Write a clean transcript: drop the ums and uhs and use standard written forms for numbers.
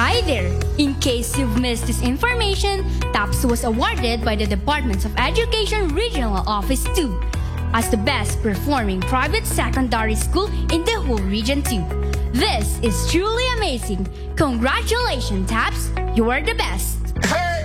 Hi there! In case you've missed this information, TAPS was awarded by the Department of Education Regional Office 2 as the best performing private secondary school in the whole Region 2. This is truly amazing. Congratulations, TAPS! You are the best!